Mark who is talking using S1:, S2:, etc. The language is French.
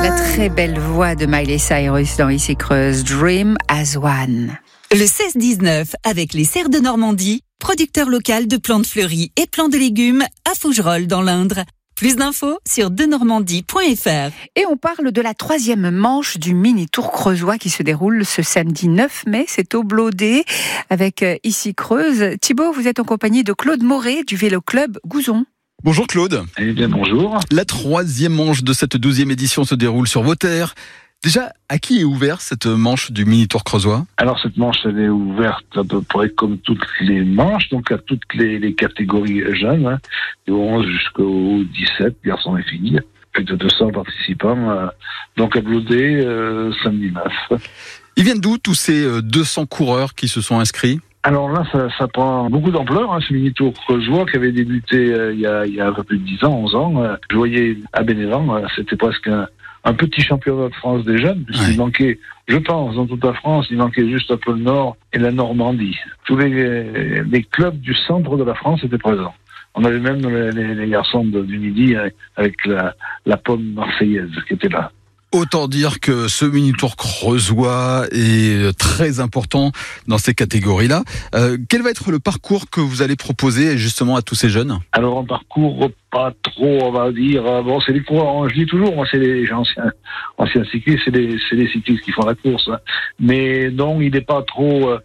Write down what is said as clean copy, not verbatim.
S1: La très belle voix de Miley Cyrus dans Ici Creuse, Dream as One.
S2: Le 16-19 avec les Serres de Normandie, producteur local de plantes fleuries et plants de légumes à Fougerolles dans l'Indre. Plus d'infos sur denormandie.fr.
S1: Et on parle de la 3e manche du mini-tour creusois qui se déroule ce samedi 9 mai. C'est au Blaudet avec Ici Creuse. Thibaut, vous êtes en compagnie de Claude Moret du Vélo Club Gouzon.
S3: Bonjour Claude.
S4: Eh bien bonjour.
S3: La 3e manche de cette 12e édition se déroule sur vos terres. Déjà, à qui est ouverte cette manche du mini-tour creusois ?
S4: Alors cette manche, elle est ouverte à peu près comme toutes les manches, donc à toutes les catégories jeunes, du 11 jusqu'au 17, garçons et filles. Plus de 200 participants, donc à Blaudet, samedi 9.
S3: Ils viennent d'où tous ces 200 coureurs qui se sont inscrits ?
S4: Alors là, ça prend beaucoup d'ampleur, ce mini-tour creusois qui avait débuté il y a un peu plus de 10 ans, 11 ans. Je voyais à Bénévent, c'était presque un petit championnat de France des jeunes, puisqu'il manquait, je pense, dans toute la France, il manquait juste un peu le Nord et la Normandie. Tous les clubs du centre de la France étaient présents. On avait même les garçons du Midi avec la pomme marseillaise qui était là.
S3: Autant dire que ce mini-tour creusois est très important dans ces catégories-là. Quel va être le parcours que vous allez proposer justement à tous ces jeunes ?
S4: Alors un parcours pas trop, on va dire. Bon, c'est les coureurs, je dis toujours, moi c'est les anciens cyclistes, c'est les cyclistes qui font la course. Mais non, il n'est pas trop